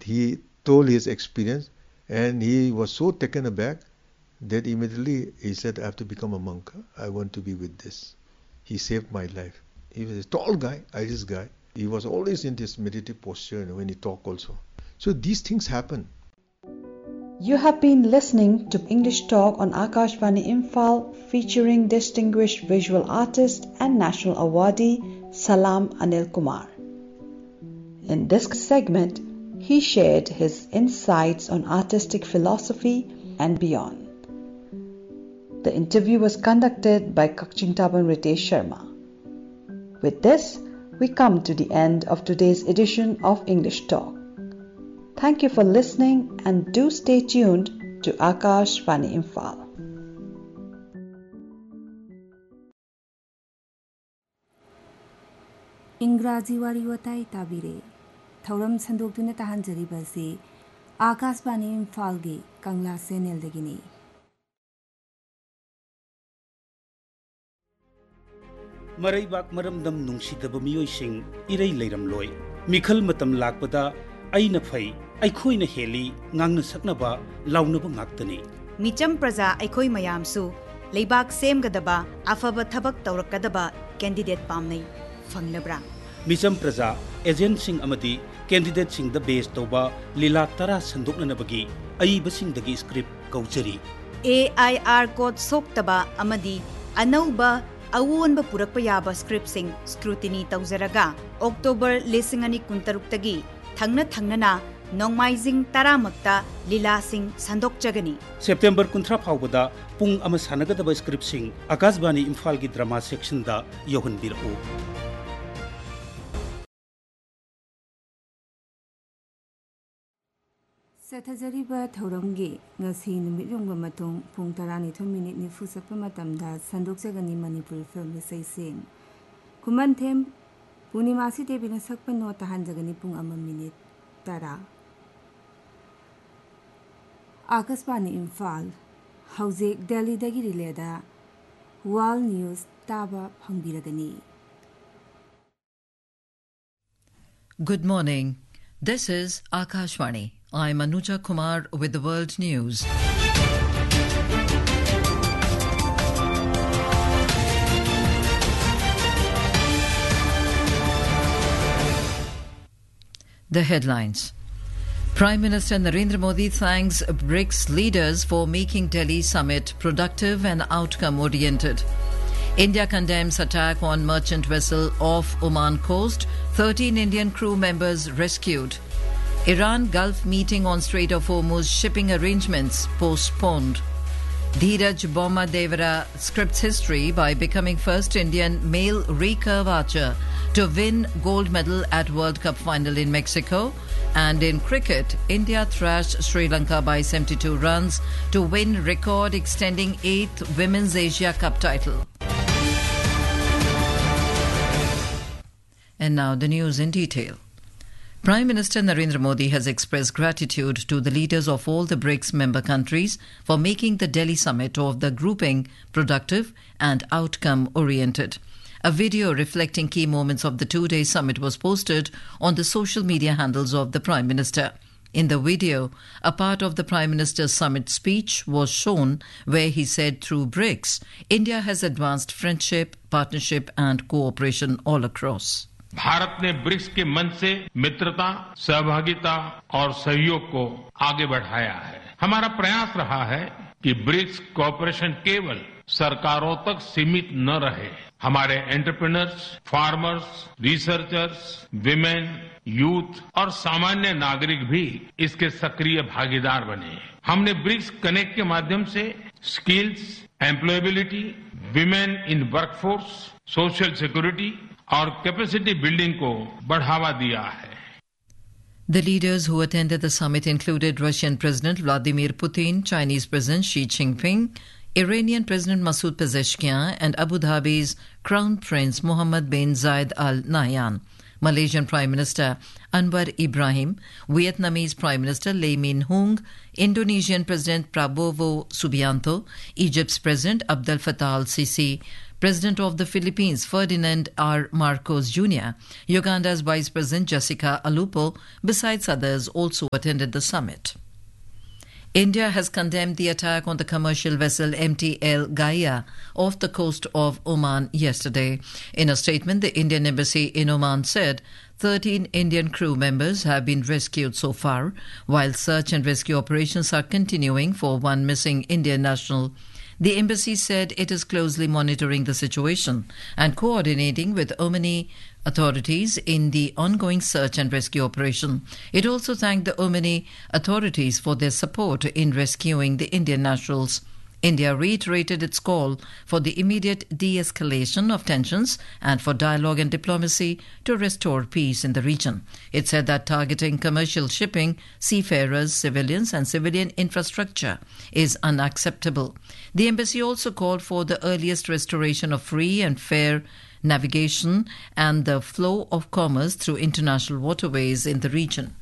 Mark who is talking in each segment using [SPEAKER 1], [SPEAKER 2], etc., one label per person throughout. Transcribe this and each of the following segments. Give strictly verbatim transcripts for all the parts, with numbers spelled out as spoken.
[SPEAKER 1] he told his experience, and he was so taken aback that immediately he said, I have to become a monk. I want to be with this. He saved my life. He was a tall guy, Irish guy. He was always in this meditative posture, you know, when he talked also. So these things happen.
[SPEAKER 2] You have been listening to English Talk on Akashvani Imphal, featuring distinguished visual artist and national awardee Salam Anil Kumar. In this segment, he shared his insights on artistic philosophy and beyond. The interview was conducted by Kakchingtaban Ritesh Sharma. With this, we come to the end of today's edition of English Talk. Thank you for listening, and do stay tuned to Akashvani Imphal.
[SPEAKER 3] इंग्राजी वारी वताई ताबिरे थौरम संदोक्तुना ताहानजरिबसि आकाशवाणी इम्फालगी कंगला चेनेलदगिनि
[SPEAKER 4] मरैबाक मरमदम नुंसिदब मियोइसिंग इरै लैरमलोय मिखल मतम लाकपदा अइना फै अइखोइना heli ngang saknaba launaba ngaktani
[SPEAKER 5] Mitcham प्रजा अइखोइ मयामसु लेबाक सेमगदबा अफबा थबक तौरकदबा candidate पामनै फंगलब्रा
[SPEAKER 4] Mitcham प्रजा agent Singh अमदी candidate Singh the base तोबा लीला तरा संदोकनबगी अइबसिंगदगी script कौचरी
[SPEAKER 5] AIR code सोक्तबा अमदी अनौबा अवोनबा पुरकपा याबा script सिंग scrutiny तौजरगा October लिसिंग अनि कुंतरुक्तगी थंगना थंगना नोंगमाइजिंग तरामक्ता लीला सिंग संदोकचगनी
[SPEAKER 4] September कुंथ्रा फावबदा पुंग अमा सानगदबा स्क्रिप्ट सिंग आकाशवाणी इम्फाल की ड्रामा सेक्शन दा योहनबिरउ
[SPEAKER 3] सथजरिबा थौरमगी ngasi numit yongba matong pung taranithoi minute nifu sakpa matamda sandokjagani Manipuri film isai sing kuman them punimasi debi na sakpa no tahanjagani pung ama minute tara Akashvani Imphal Haujik Delhi dagi rileda World News taba phangbiragani.
[SPEAKER 6] Good morning. This is Akashvani. I'm Anuja Kumar with the World News. The headlines. Prime Minister Narendra Modi thanks BRICS leaders for making Delhi summit productive and outcome-oriented. India condemns attack on merchant vessel off Oman coast. thirteen Indian crew members rescued. Iran Gulf meeting on Strait of Hormuz shipping arrangements postponed. Dheeraj Bommadevara scripts history by becoming first Indian male recurve archer to win gold medal at World Cup final in Mexico. And in cricket, India thrashed Sri Lanka by seventy-two runs to win record extending eighth Women's Asia Cup title. And now the news in detail. Prime Minister Narendra Modi has expressed gratitude to the leaders of all the BRICS member countries for making the Delhi summit of the grouping productive and outcome-oriented. A video reflecting key moments of the two-day summit was posted on the social media handles of the Prime Minister. In the video, a part of the Prime Minister's summit speech was shown where he said through BRICS, India has advanced friendship, partnership and cooperation all across.
[SPEAKER 7] Bharat ने BRICS के मंच से मित्रता, सहभागिता और सहयोग को आगे बढ़ाया है। हमारा प्रयास रहा है कि ब्रिक्स कोऑपरेशन केवल सरकारों तक सीमित न रहे। हमारे entrepreneurs, farmers, researchers, women, youth और सामान्य नागरिक भी इसके सक्रिय भागीदार बने। हमने ब्रिक्स कनेक्ट के माध्यम से skills, employability, women in workforce, social security और कैपेसिटी बिल्डिंग को बढ़ावा दिया है।
[SPEAKER 6] The leaders who attended the summit included Russian President Vladimir Putin, Chinese President Xi Jinping, Iranian President Masoud Pezeshkian and Abu Dhabi's Crown Prince Mohammed bin Zayed Al Nahyan. Malaysian Prime Minister Anwar Ibrahim, Vietnamese Prime Minister Lee Min Hung, Indonesian President Prabowo Subianto, Egypt's President Abdel Fattah al-Sisi, President of the Philippines Ferdinand R. Marcos Junior, Uganda's Vice President Jessica Alupo, besides others, also attended the summit. India has condemned the attack on the commercial vessel M T L Gaia off the coast of Oman yesterday. In a statement, the Indian embassy in Oman said thirteen Indian crew members have been rescued so far, while search and rescue operations are continuing for one missing Indian national. The embassy said it is closely monitoring the situation and coordinating with Omani authorities in the ongoing search and rescue operation. It also thanked the Omani authorities for their support in rescuing the Indian nationals. India reiterated its call for the immediate de-escalation of tensions and for dialogue and diplomacy to restore peace in the region. It said that targeting commercial shipping, seafarers, civilians and civilian infrastructure is unacceptable. The embassy also called for the earliest restoration of free and fair navigation and the flow of commerce through international waterways in the region.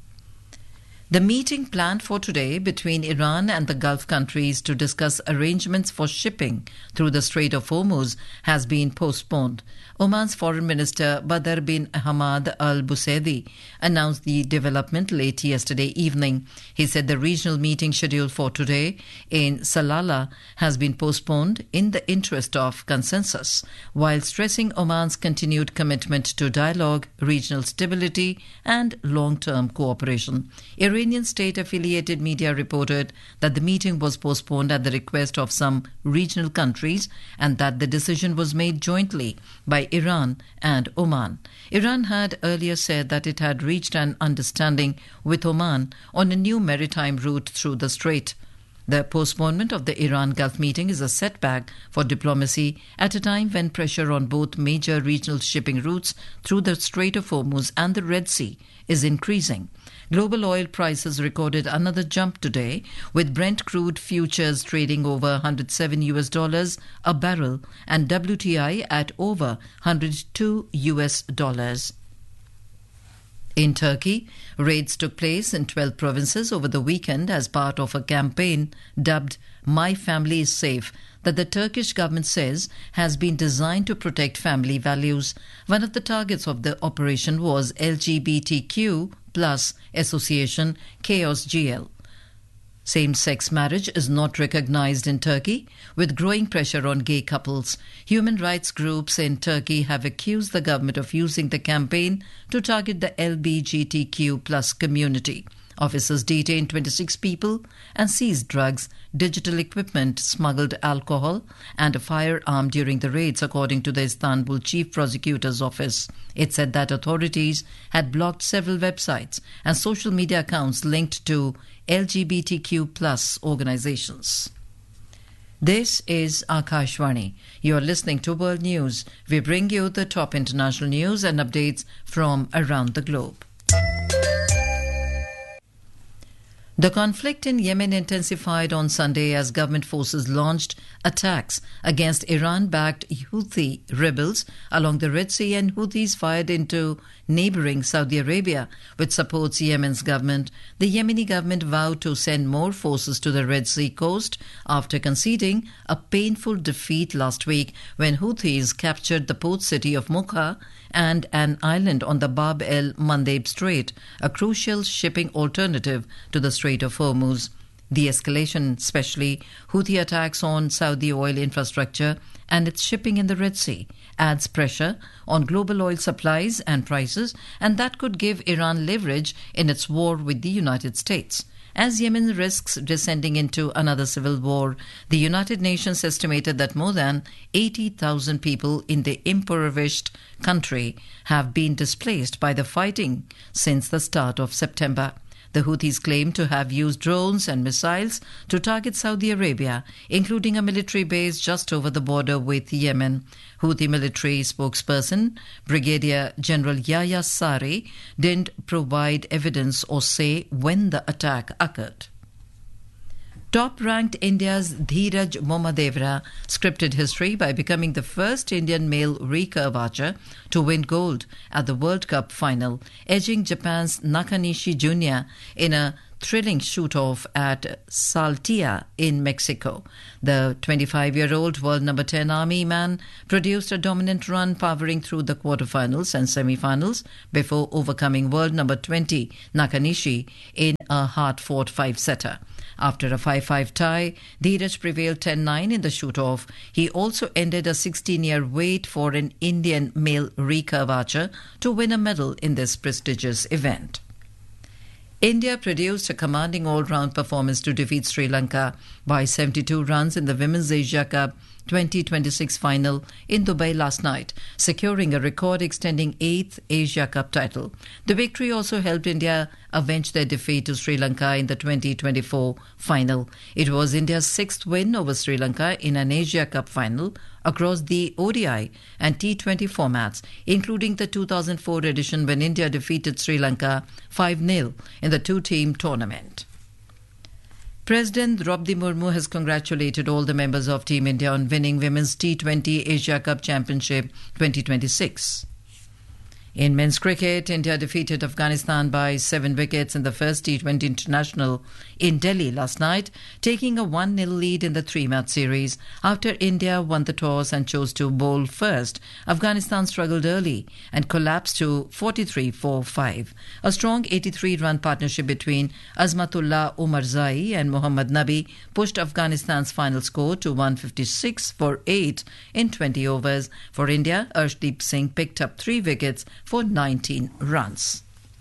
[SPEAKER 6] The meeting planned for today between Iran and the Gulf countries to discuss arrangements for shipping through the Strait of Hormuz has been postponed. Oman's Foreign Minister Badr bin Hamad Al Busaidi announced the development late yesterday evening. He said the regional meeting scheduled for today in Salalah has been postponed in the interest of consensus, while stressing Oman's continued commitment to dialogue, regional stability and long-term cooperation. Iranian state-affiliated media reported that the meeting was postponed at the request of some regional countries and that the decision was made jointly by Iran and Oman. Iran had earlier said that it had reached an understanding with Oman on a new maritime route through the strait. The postponement of the Iran-Gulf meeting is a setback for diplomacy at a time when pressure on both major regional shipping routes through the Strait of Hormuz and the Red Sea is increasing. Global oil prices recorded another jump today, with Brent crude futures trading over one hundred seven U S dollars a barrel and W T I at over one hundred two U S dollars. In Turkey, raids took place in twelve provinces over the weekend as part of a campaign dubbed My Family is Safe, that the Turkish government says has been designed to protect family values. One of the targets of the operation was L G B T Q plus association Chaos G L. Same-sex marriage is not recognized in Turkey, with growing pressure on gay couples. Human rights groups in Turkey have accused the government of using the campaign to target the L G B T Q plus community. Officers detained twenty-six people and seized drugs, digital equipment, smuggled alcohol and a firearm during the raids, according to the Istanbul Chief Prosecutor's Office. It said that authorities had blocked several websites and social media accounts linked to L G B T Q plus organizations. This is Akashvani. You are listening to World News. We bring you the top international news and updates from around the globe. The conflict in Yemen intensified on Sunday as government forces launched attacks against Iran-backed Houthi rebels along the Red Sea, and Houthis fired into neighboring Saudi Arabia, which supports Yemen's government. The Yemeni government vowed to send more forces to the Red Sea coast after conceding a painful defeat last week when Houthis captured the port city of Mocha and an island on the Bab el-Mandeb Strait, a crucial shipping alternative to the Strait of Hormuz. The escalation, especially Houthi attacks on Saudi oil infrastructure and its shipping in the Red Sea, adds pressure on global oil supplies and prices, and that could give Iran leverage in its war with the United States. As Yemen risks descending into another civil war, the United Nations estimated that more than eighty thousand people in the impoverished country have been displaced by the fighting since the start of September. The Houthis claim to have used drones and missiles to target Saudi Arabia, including a military base just over the border with Yemen. Houthi military spokesperson Brigadier General Yahya Sari didn't provide evidence or say when the attack occurred. Top-ranked India's Dheeraj Momadevra scripted history by becoming the first Indian male recurve archer to win gold at the World Cup final, edging Japan's Nakanishi Junior in a thrilling shoot-off at Saltillo in Mexico. The twenty-five-year-old world number ten Army man produced a dominant run, powering through the quarterfinals and semi-finals before overcoming world number twenty Nakanishi in a hard-fought five-setter. After a five five tie, Dheeraj prevailed ten nine in the shoot-off. He also ended a sixteen-year wait for an Indian male recurve archer to win a medal in this prestigious event. India produced a commanding all-round performance to defeat Sri Lanka by seventy-two runs in the Women's Asia Cup twenty twenty-six final in Dubai last night, securing a record-extending eighth Asia Cup title. The victory also helped India avenge their defeat to Sri Lanka in the twenty twenty-four final. It was India's sixth win over Sri Lanka in an Asia Cup final across the O D I and T twenty formats, including the two thousand four edition when India defeated Sri Lanka five nil in the two-team tournament. President Draupadi Murmu has congratulated all the members of Team India on winning Women's T twenty Asia Cup Championship twenty twenty-six. In men's cricket, India defeated Afghanistan by seven wickets in the first T twenty International in Delhi last night, taking a one nil lead in the three-match series. After India won the toss and chose to bowl first, Afghanistan struggled early and collapsed to forty-three for five. A strong eighty-three-run partnership between Azmatullah Omarzai and Mohammad Nabi pushed Afghanistan's final score to one fifty-six for eight in twenty overs. For India, Arshdeep Singh picked up three wickets for nineteen runs.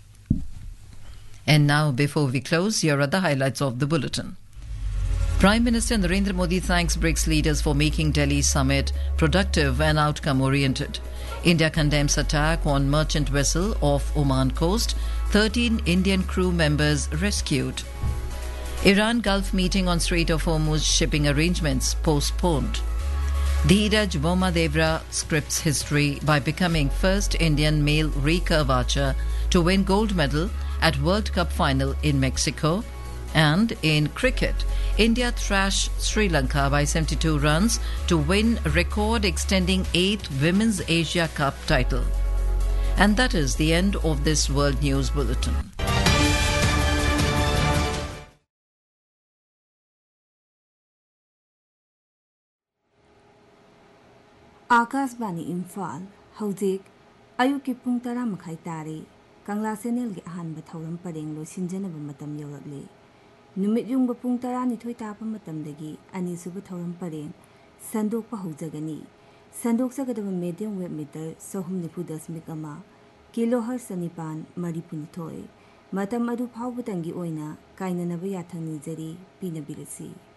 [SPEAKER 6] And now, before we close, here are the highlights of the bulletin. Prime Minister Narendra Modi thanks BRICS leaders for making Delhi summit productive and outcome-oriented. India condemns attack on merchant vessel off Oman coast. thirteen Indian crew members rescued. Iran Gulf meeting on Strait of Hormuz shipping arrangements postponed. Dheeraj Momadevra scripts history by becoming first Indian male recurve archer to win gold medal at World Cup final in Mexico. And in cricket, India thrashed Sri Lanka by seventy-two runs to win record extending eighth Women's Asia Cup title. And that is the end of this World News Bulletin.
[SPEAKER 3] Akashvani Imphal हौजिक अयुक्की पुंग तरा मखाई तारे कंगला channel के अहानब थौरम परेंग लोइसिनजनब मतम यौरकले नुमित Jung पुंग तरा निथोय ताप मतमदगी अनिसुब थौरम परेंग संदोकप हौजगनी संदोकजगदब medium wave metre सोहम निफु दशमिक अमा kilo hers निपान मरिपुनिथोय मतम अदु फावबतंगी ओइना काइननब याथंग निजरी पिनबिरसी।